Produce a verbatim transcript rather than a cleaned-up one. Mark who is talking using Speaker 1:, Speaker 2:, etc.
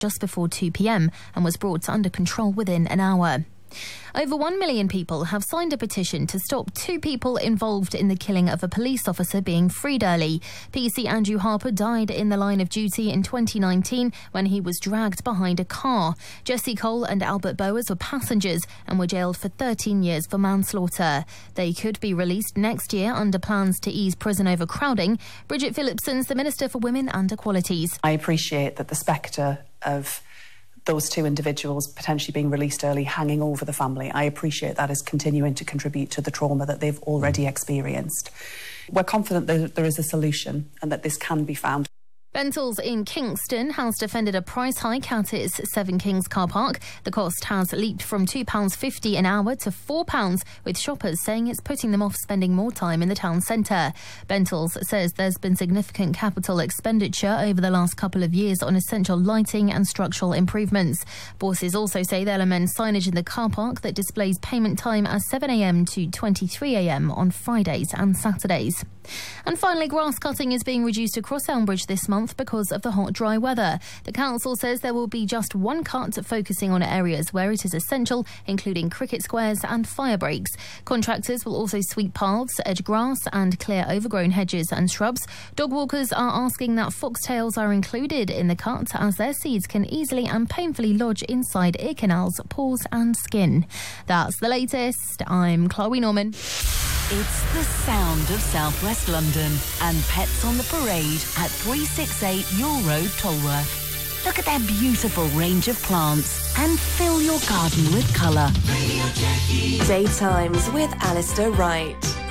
Speaker 1: just before two p m and was brought under control within an hour. Over one million people have signed a petition to stop two people involved in the killing of a police officer being freed early. P C Andrew Harper died in the line of duty in twenty nineteen when he was dragged behind a car. Jesse Cole and Albert Bowers were passengers and were jailed for thirteen years for manslaughter. They could be released next year under plans to ease prison overcrowding. Bridget Phillipson's the Minister for Women and Equalities.
Speaker 2: I appreciate that the spectre of those two individuals potentially being released early hanging over the family. I appreciate that is continuing to contribute to the trauma that they've already experienced. We're confident that there is a solution and that this can be found.
Speaker 1: Bentles in Kingston has defended a price hike at its Seven Kings car park. The cost has leaped from two pounds fifty an hour to four pounds, with shoppers saying it's putting them off spending more time in the town centre. Bentles says there's been significant capital expenditure over the last couple of years on essential lighting and structural improvements. Bosses also say they'll amend signage in the car park that displays payment time as seven a m to twenty-three a m on Fridays and Saturdays. And finally, grass cutting is being reduced across Elmbridge this month because of the hot, dry weather. The council says there will be just one cut focusing on areas where it is essential, including cricket squares and fire breaks. Contractors will also sweep paths, edge grass and clear overgrown hedges and shrubs. Dog walkers are asking that foxtails are included in the cut, as their seeds can easily and painfully lodge inside ear canals, paws and skin. That's the latest. I'm Chloe Norman.
Speaker 3: It's the sound of southwest London and Pets on the Parade at three sixty-eight Yule Road, Tolworth. Look at their beautiful range of plants and fill your garden with colour.
Speaker 4: Daytimes with Alistair Wright.